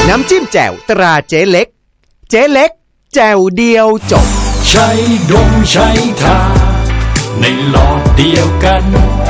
น้ำจิ้มแจ่วตราเจ๊เล็กเจ๊เล็กแจ่วเดียวจบใช้ดมใช้ทาในหลอดเดียวกัน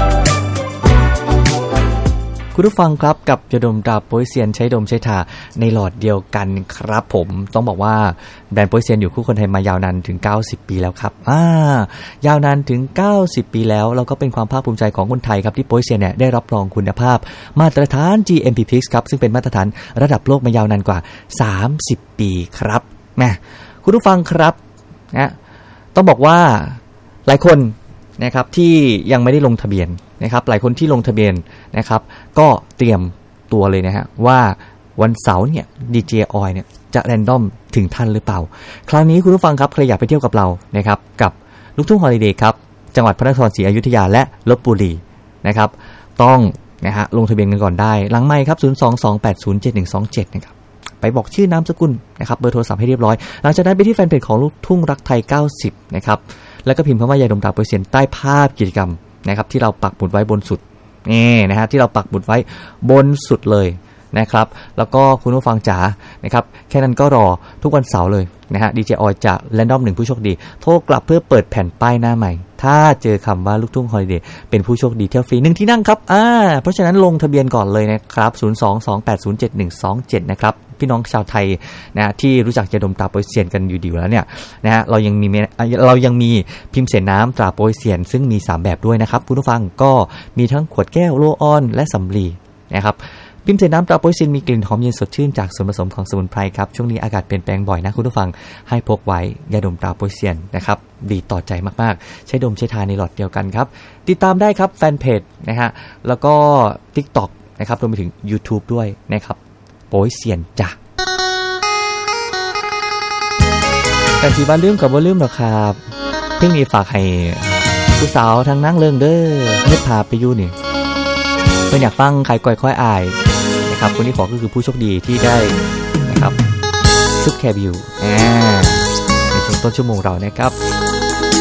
คุณผู้ฟังครับกับยาดมตราโป๊ยเซียนใช้ดมใช้ทาในหลอดเดียวกันครับผมต้องบอกว่าแบรนด์โป๊ยเซียนอยู่คู่คนไทยมายาวนานถึง90ปีแล้วครับยาวนานถึง90ปีแล้วเราก็เป็นความภาคภูมิใจของคนไทยครับที่โป๊ยเซียนเนี่ยได้รับรองคุณภาพมาตรฐาน GMP+ ครับซึ่งเป็นมาตรฐานระดับโลกมายาวนานกว่า30ปีครับแม่คุณผู้ฟังครับนะต้องบอกว่าหลายคนนะครับที่ยังไม่ได้ลงทะเบียนนะครับหลายคนที่ลงทะเบียนนะครับก็เตรียมตัวเลยนะฮะว่าวันเสาร์เนี่ย DJ Oil เนี่ยจะแรนดอมถึงท่านหรือเปล่าคราวนี้คุณผู้ฟังครับใครอยากไปเที่ยวกับเรานะครับกับลูกทุ่งฮอลิเดย์ครับจังหวัดพระนครศรีอยุธยาและลพบุรีนะครับต้องนะฮะลงทะเบียนกันก่อนได้หลังไมค์ครับ022807127นะครับไปบอกชื่อนามสกุลนะครับเบอร์โทรศัพท์ให้เรียบร้อยหลังจากนั้นไปที่แฟนเพจของลูกทุ่งรักไทย90นะครับแล้วก็พิมพ์คำว่ายาดมตราโป๊ยเซียนใต้ภาพกิจกรรมนะครับที่เราปักหมุดไว้บนสุดนี่นะฮะที่เราปักหมุดไว้บนสุดเลยนะครับแล้วก็คุณผู้ฟังจ๋านะครับแค่นั้นก็รอทุกวันเสาร์เลยนะฮะ DJ Oil จะแรนดอม1ผู้โชคดีโทรกลับเพื่อเปิดแผ่นป้ายหน้าใหม่ถ้าเจอคำว่าลูกทุ่งฮอลิเดย์เป็นผู้โชคดีเที่ยวฟรี1ที่นั่งครับเพราะฉะนั้นลงทะเบียนก่อนเลยนะครับ022807127นะครับพี่น้องชาวไทยนะที่รู้จักยาดมตราโป๊ยเซียนกันอยู่ดีแล้วเนี่ยนะฮะเรายังมีพิมพ์เสนน้ำตราโป๊ยเซียนซึ่งมี3แบบด้วยนะครับคุณผู้ฟังก็มีทั้งขวดแก้วโลออนและสำลีนะครับพิมพ์เสนน้ำตราโป๊ยเซียนมีกลิ่นหอมเย็นสดชื่นจากส่วนผสมของสมุนไพรครับช่วงนี้อากาศเปลี่ยนแปลงบ่อยนะคุณผู้ฟังให้พกไว้ยาดมตราโป๊ยเซียนนะครับดีต่อใจมากๆใช้ดมใช้ทาในหลอดเดียวกันครับติดตามได้ครับแฟนเพจนะฮะแล้วก็ TikTok นะครับรวมไปถึง YouTube ด้วยนะครับโป๊ยเซียนจ้ะแต่ที่บ้านลืมกับบ่ลืมหรอกครับเพิ่งมีฝากให้ผู้สาวทางนั่งเรื่องเด้อนึกพาไปอยู่นี่เพิ่นอยากฟังใครก่อยค่อยอายนะครับคนที่ขอก็คือผู้โชคดีที่ได้นะครับชุดแคร์บิวในช่วงต้นชั่วโมงเรานะครับ